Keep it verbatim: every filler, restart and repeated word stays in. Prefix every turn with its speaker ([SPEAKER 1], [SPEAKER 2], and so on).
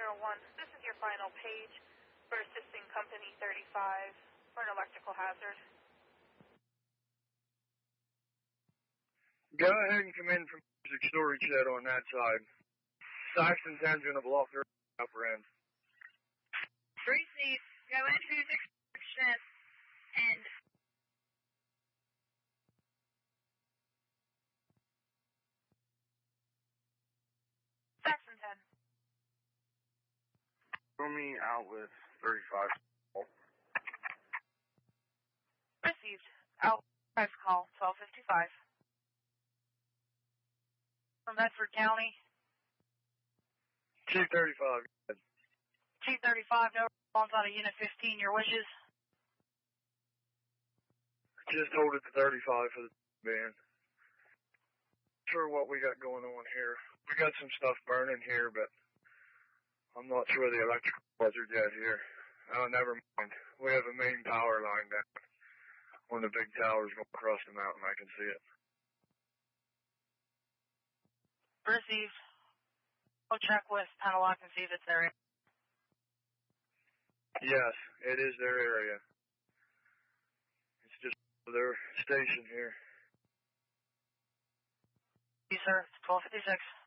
[SPEAKER 1] zero one. This is your final page for assisting company thirty-five for an electrical hazard.
[SPEAKER 2] Go ahead and come in from the music storage shed on that side. Saxon ten's going to block the upper end.
[SPEAKER 3] Receive. Go into the storage shed and
[SPEAKER 1] Saxon ten.
[SPEAKER 2] Throw me out with thirty-five.
[SPEAKER 1] Received. Out. Five call. twelve fifty-five. From Medford County.
[SPEAKER 2] T thirty-five.
[SPEAKER 1] T thirty-five, no response out of Unit fifteen. Your wishes?
[SPEAKER 2] Just hold it to thirty-five for the band. Sure what we got going on here. We got some stuff burning here, but I'm not sure the electrical buzzard yet here. Oh, never mind. We have a main power line down. One of the big towers going across the mountain. I can see it.
[SPEAKER 1] Received. We'll check with Penalock and see if it's their area.
[SPEAKER 2] Yes, it is their area. It's just their station here.
[SPEAKER 1] Yes, sir. twelve fifty-six.